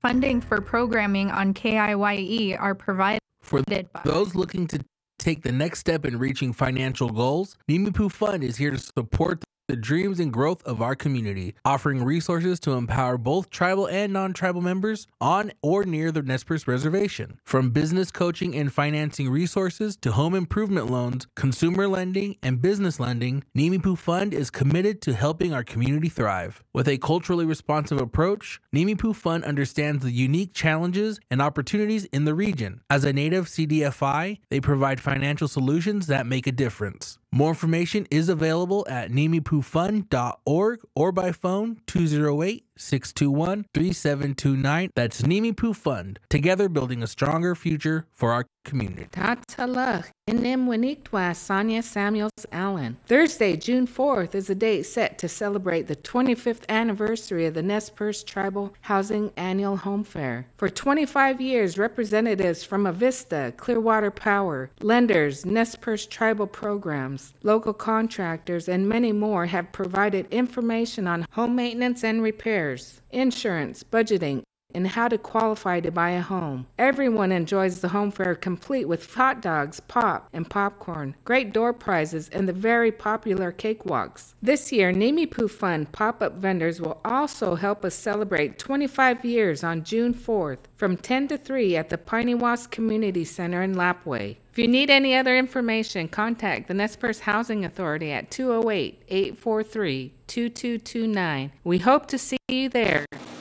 Funding for programming on KIYE are provided For by those looking to take the next step in reaching financial goals, Nimipu Fund is here to support the dreams and growth of our community, offering resources to empower both tribal and non-tribal members on or near the Nez Perce Reservation. From business coaching and financing resources to home improvement loans, consumer lending, and business lending, Nimipu Fund is committed to helping our community thrive. With a culturally responsive approach, Nimipu Fund understands the unique challenges and opportunities in the region. As a native CDFI, they provide financial solutions that make a difference. More information is available at nimipufund.org or by phone 208-621-3729. That's Nimipu Fund, together building a stronger future for our community. Tatalach, Inimwiniktwa Sonia Samuels Allen. Thursday, June 4th is a date set to celebrate the 25th anniversary of the Nez Perce Tribal Housing Annual Home Fair. For 25 years, representatives from Avista, Clearwater Power, lenders, Nez Perce Tribal Programs, local contractors, and many more have provided information on home maintenance and repairs, insurance, budgeting, and how to qualify to buy a home. Everyone enjoys the home fair complete with hot dogs, pop, and popcorn, great door prizes, and the very popular cakewalks. This year, Nimipu Fund pop-up vendors will also help us celebrate 25 years on June 4th from 10 to 3 at the Piney Wasp Community Center in Lapwai. If you need any other information, contact the Nez Perce Housing Authority at 208-843-2229. We hope to see you there.